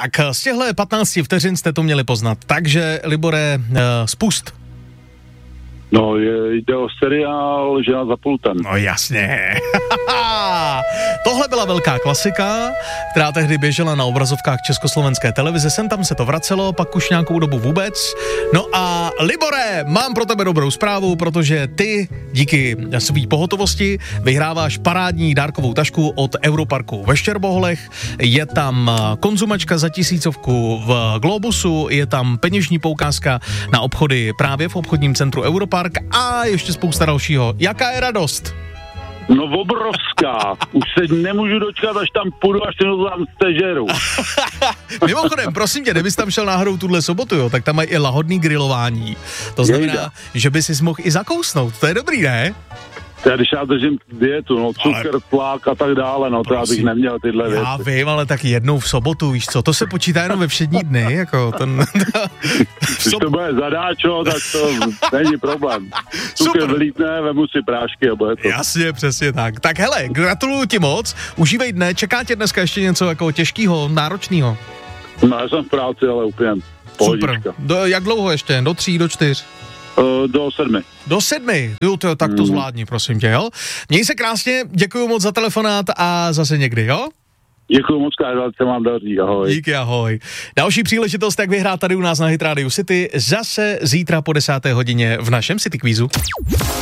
Tak z těchto 15 vteřin jste to měli poznat. Takže, Libore, spust. No, jde o seriál Žena za pultem. No jasně. Tohle byla velká klasika, která tehdy běžela na obrazovkách československé televize. Sem tam se to vracelo, pak už nějakou dobu vůbec. No a Libore, mám pro tebe dobrou zprávu, protože ty díky svý pohotovosti vyhráváš parádní dárkovou tašku od Europarku ve Štěrboholech. Je tam konzumačka za 1000 v Globusu, je tam peněžní poukázka na obchody právě v obchodním centru Europark a ještě spousta dalšího. Jaká je radost? No obrovská. Už se nemůžu dočkat, až tam půjdu, až to tam stežeru. Mimochodem, prosím tě, kdybys tam šel náhodou tuhle sobotu, jo, tak tam mají i lahodný grilování. To znamená, že by si mohl i zakousnout. To je dobrý, ne? Když já držím dietu, no, cukr, tlak a tak dále, no, to já bych neměl tyhle věci. Já vím, ale tak jednou v sobotu, víš co, to se počítá jenom ve všední dny, jako ten... Když to bude zadáčo, tak to není problém. Cukr vylítne, vemu si prášky a bude to. Jasně, přesně tak. Tak hele, gratuluju ti moc, užívej dne, čeká tě dneska ještě něco jako těžkýho, náročného? No, já jsem v práci, ale úplně pohodička. Super, jak dlouho ještě, do 3, do 4? Do 7. Do 7, jo, tak to zvládni, prosím tě, jo? Měj se krásně, děkuju moc za telefonát a zase někdy, jo? Děkuju moc, se vám daří, ahoj. Díky, ahoj. Další příležitost, jak vyhrát tady u nás na Hit Radio City, zase zítra po 10. hodině v našem City Quizu.